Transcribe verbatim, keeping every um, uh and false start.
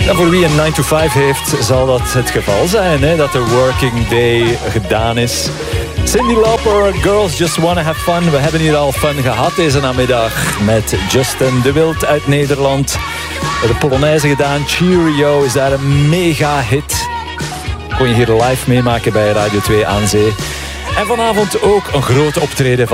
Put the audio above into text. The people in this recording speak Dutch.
Ja, voor wie een nine to five heeft, zal dat het geval zijn, hè? Dat de working day gedaan is. Cyndi Lauper, Girls Just Wanna Have Fun. We hebben hier al fun gehad deze namiddag met Justin de Wild uit Nederland. De Polonaise gedaan. Cheerio is daar een mega hit. Kon je hier live meemaken bij Radio twee aan Zee. En vanavond ook een groot optreden van